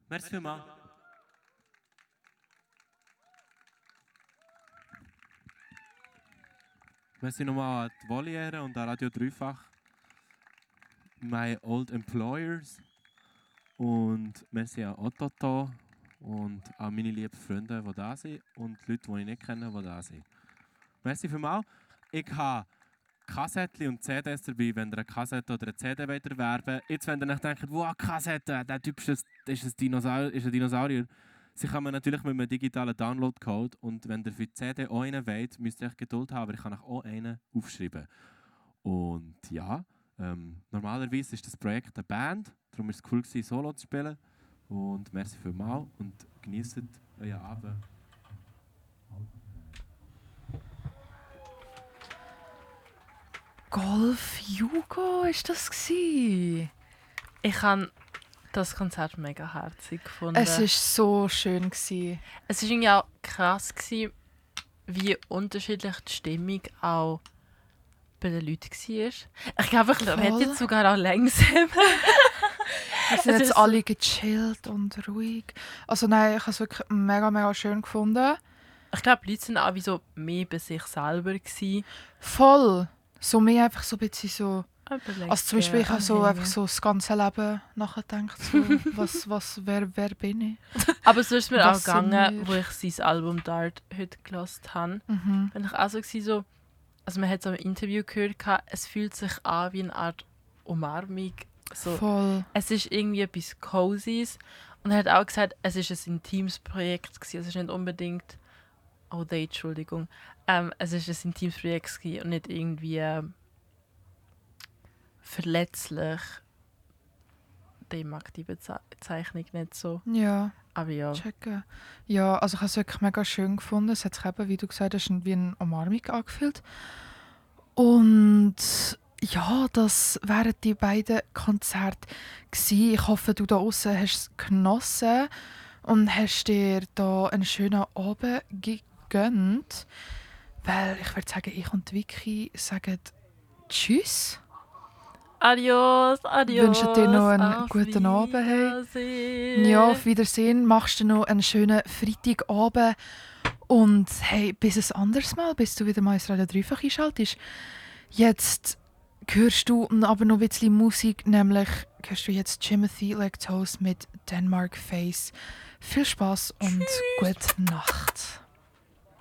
Merci vielmals. Merci nochmal an die Voliere und an Radio Dreifach. My Old Employers. Und merci an Ototo und an meine lieben Freunde, die da sind. Und die Leute, die ich nicht kenne, die da sind. Merci vielmals. Ich habe Kassettchen und CDs dabei, wenn ihr eine Kassette oder eine CD erwerben wollt. Jetzt, wenn ihr euch denkt, wow, Kassette, der Typ ist ein Dinosaurier. Sie kann man natürlich mit einem digitalen Download-Code. Und wenn ihr für die CD auch einen wollt, müsst ihr euch Geduld haben, aber ich kann euch auch einen aufschreiben. Und ja, normalerweise ist das Projekt eine Band, darum war es cool, Solo zu spielen. Und merci vielmals und genießt euren Abend. Golf Jugo ist das gsi? Ich habe das Konzert mega herzig gefunden. Es war so schön gsi. Es war irgendwie auch krass gewesen, wie unterschiedlich die Stimmung auch bei den Leuten war. Ich glaube, ich rede jetzt sogar auch langsam. Wir sind jetzt alle gechillt und ruhig. Also nein, ich habe es wirklich mega, mega schön gefunden. Ich glaube, die Leute waren auch wie so mehr bei sich selber gewesen. Voll. So mehr einfach so ein bisschen so... Überlegen, Also zum Beispiel, ich habe so anhängen. einfach so das ganze Leben nachgedacht. So, wer bin ich? Aber so ist es mir auch Was sind gegangen, wir? wo ich sein Album «Dart» heute gehört habe. Mhm. Bin ich auch so gewesen, so... Also man hat so im Interview gehört, es fühlt sich an wie eine Art Umarmung. So, Voll. es ist irgendwie etwas Cozies. Und er hat auch gesagt, es ist ein intimes Projekt gewesen. Es ist nicht unbedingt... Oh, Entschuldigung. Es ist ein intimes Projekt gewesen und nicht irgendwie verletzlich. Die mag die Bezeichnung nicht so. Ja, Aber ja. checken. Ja, also ich habe es wirklich mega schön gefunden. Es hat sich eben, wie du gesagt hast, wie eine Umarmung angefühlt. Und ja, das wären die beiden Konzerte gewesen. Ich hoffe, du da draussen hast es genossen und hast dir da einen schönen Abend gegönnt. Weil ich würde sagen, ich und Vicky sagen Tschüss. Adios, adios. Wünsche dir noch einen auf guten Abend, hey. Wiedersehen. Ja, auf Wiedersehen. Machst du noch einen schönen Freitagabend. Und hey, bis ein anderes Mal, bis du wieder mal ins Radio Dreifach einschaltest. Jetzt hörst du aber noch ein bisschen Musik, nämlich hörst du jetzt Timothy Lactose mit Denmark Face. Viel Spaß und gute Nacht.